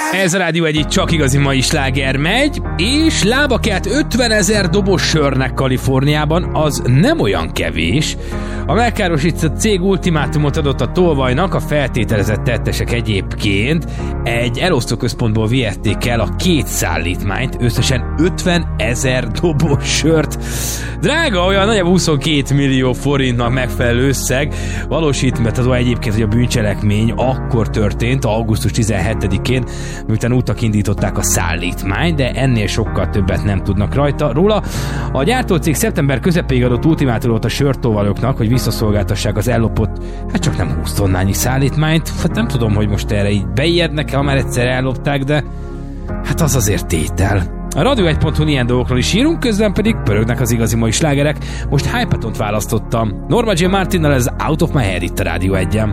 Ez a Rádió Egy, csak igazi mai sláger megy, és lába kelt 50 000 dobos sörnek Kaliforniában, az nem olyan kevés. A megkárosított cég ultimátumot adott a tolvajnak, a feltételezett tettesek egyébként egy elosztóközpontból vihették el a 2 szállítmányt, összesen 50 000 dobos sört. Drága, olyan nagyjából 22 millió forintnak megfelelő összeg. Valósítható egyébként, hogy a bűncselekmény akkor történt, augusztus 17-én, miután útnak indították a szállítmányt, de ennél sokkal többet nem tudnak róla. A gyártócég szeptember közepéig adott ultimátumot a sörtolvalóknak, hogy visszaszolgáltassák az ellopott, hát csak nem 20 tonnányi szállítmányt. Hát nem tudom, hogy most erre így beijednek-e, ha már egyszer ellopták, de hát az azért tétel. A Radio1.hu ilyen dolgokról is írunk, közben pedig pörögnek az igazi mai slágerek. Most Hypetont választottam. Norma J. Martinnal, ez Out of My Head itt a Rádió 1-en.